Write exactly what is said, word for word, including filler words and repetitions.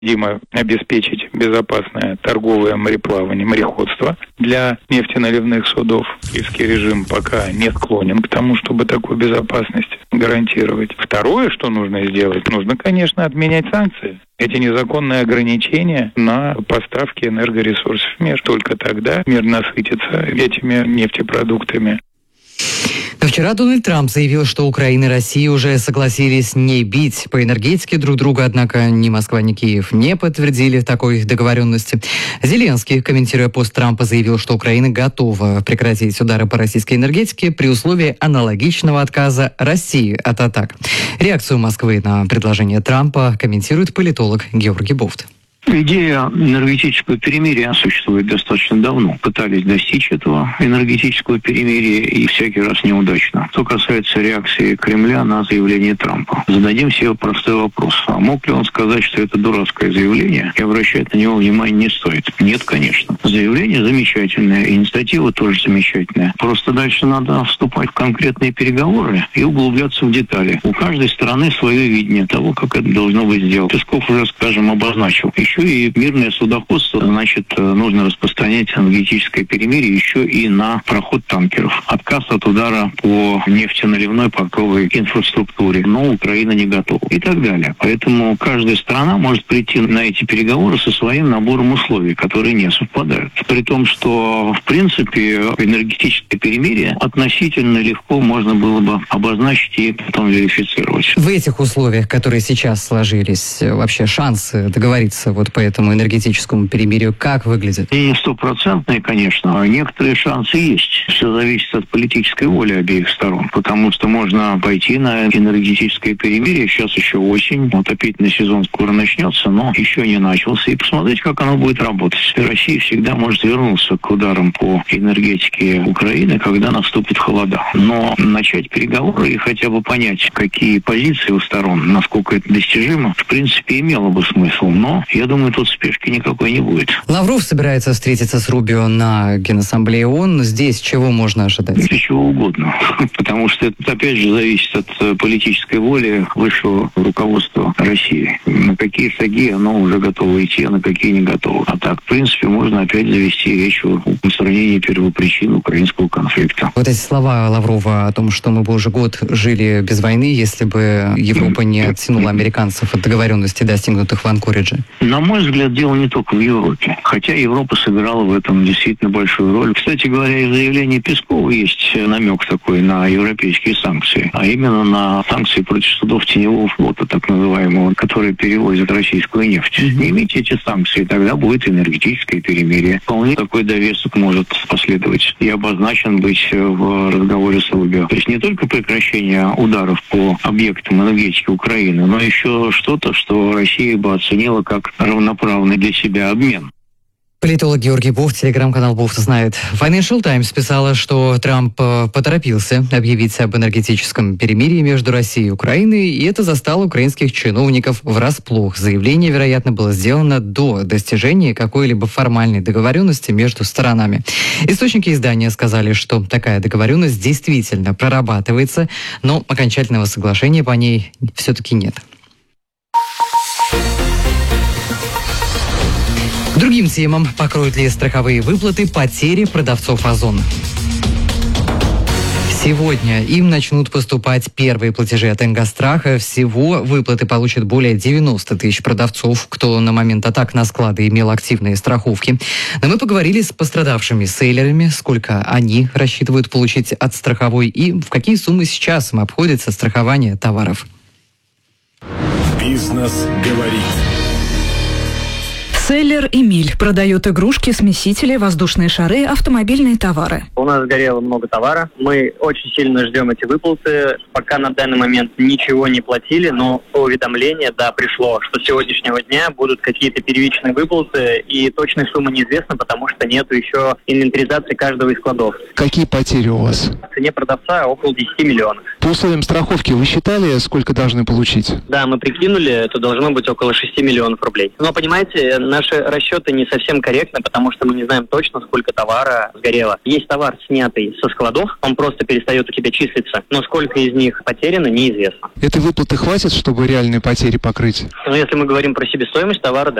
Необходимо обеспечить безопасное торговое мореплавание, мореходство для нефтеналивных судов. Киевский режим пока не склонен к тому, чтобы такую безопасность гарантировать. Второе, что нужно сделать, нужно, конечно, отменять санкции. Эти незаконные ограничения на поставки энергоресурсов в мир. Только тогда мир насытится этими нефтепродуктами. Но вчера Дональд Трамп заявил, что Украина и Россия уже согласились не бить по энергетике друг друга, однако ни Москва, ни Киев не подтвердили такой договоренности. Зеленский, комментируя пост Трампа, заявил, что Украина готова прекратить удары по российской энергетике при условии аналогичного отказа России от атак. Реакцию Москвы на предложение Трампа комментирует политолог Георгий Бофт. Идея энергетического перемирия существует достаточно давно. Пытались достичь этого энергетического перемирия и всякий раз неудачно. Что касается реакции Кремля на заявление Трампа. Зададим себе простой вопрос. А мог ли он сказать, что это дурацкое заявление и обращать на него внимания не стоит? Нет, конечно. Заявление замечательное, инициатива тоже замечательная. Просто дальше надо вступать в конкретные переговоры и углубляться в детали. У каждой стороны свое видение того, как это должно быть сделано. Песков уже, скажем, обозначил. Еще и мирное судоходство, значит, нужно распространять энергетическое перемирие еще и на проход танкеров. Отказ от удара по нефтеналивной портовой инфраструктуре. Но Украина не готова. И так далее. Поэтому каждая страна может прийти на эти переговоры со своим набором условий, которые не совпадают. При том, что, в принципе, энергетическое перемирие относительно легко можно было бы обозначить и потом верифицировать. В этих условиях, которые сейчас сложились, вообще шансы договориться вот по этому энергетическому перемирию как выглядят? И не стопроцентные, конечно. Некоторые шансы есть. Все зависит от политической воли обеих сторон. Потому что можно пойти на энергетическое перемирие. Сейчас еще осень. Отопительный сезон скоро начнется, но еще не начался. И посмотреть, как оно будет работать. Россия всегда может вернуться к ударам по энергетике Украины, когда наступит холода. Но начать переговоры и хотя бы понять, какие позиции у сторон, насколько это достижимо, в принципе, имело бы смысл. Но я думаю, тут спешки никакой не будет. Лавров собирается встретиться с Рубио на Генассамблее ООН. Здесь чего можно ожидать? Для чего угодно. Потому что это, опять же, зависит от политической воли высшего руководства России. На какие шаги оно уже готово идти, а на какие не готово. А так, в принципе, можно опять завести речь о устранении первопричин украинского конфликта. Вот эти слова Лаврова о том, что мы бы уже год жили без войны, если бы Европа не оттянула американцев от договоренностей, достигнутых в Анкоридже. На мой взгляд, дело не только в Европе. Хотя Европа сыграла в этом действительно большую роль. Кстати говоря, и в заявлении Пескова есть намек такой на европейские санкции. А именно на санкции против судов теневого флота, так называемого, которые перевозят российскую нефть. Снимите эти санкции, тогда будет энергетическое перемирие. Вполне такой довесок может последовать и обозначен быть в разговоре с Рубио. То есть не только прекращение ударов по объектам энергетики Украины, но еще что-то, что Россия бы оценила как равноправный для себя обмен. Политолог Георгий Бофт, телеграм-канал Бофт знает. Financial Times писала, что Трамп поторопился объявить об энергетическом перемирии между Россией и Украиной, и это застало украинских чиновников врасплох. Заявление, вероятно, было сделано до достижения какой-либо формальной договоренности между сторонами. Источники издания сказали, что такая договоренность действительно прорабатывается, но окончательного соглашения по ней все-таки нет. Другим темам: покроют ли страховые выплаты потери продавцов Озон? Сегодня им начнут поступать первые платежи от Ингостраха. Всего выплаты получат более девяносто тысяч продавцов, кто на момент атак на склады имел активные страховки. Но мы поговорили с пострадавшими сейлерами, сколько они рассчитывают получить от страховой и в какие суммы сейчас им обходится страхование товаров. Бизнес говорит. Сейлер Эмиль продает игрушки, смесители, воздушные шары, автомобильные товары. У нас сгорело много товара. Мы очень сильно ждем эти выплаты. Пока на данный момент ничего не платили, но уведомление, да, пришло, что с сегодняшнего дня будут какие-то первичные выплаты, и точной суммы неизвестно, потому что нет еще инвентаризации каждого из складов. Какие потери у вас? В цене продавца около десять миллионов. По условиям страховки вы считали, сколько должны получить? Да, мы прикинули, это должно быть около шесть миллионов рублей. Но, понимаете, на наши расчеты не совсем корректны, потому что мы не знаем точно, сколько товара сгорело. Есть товар, снятый со складов, он просто перестает у тебя числиться, но сколько из них потеряно, неизвестно. Этой выплаты хватит, чтобы реальные потери покрыть? Но если мы говорим про себестоимость товара,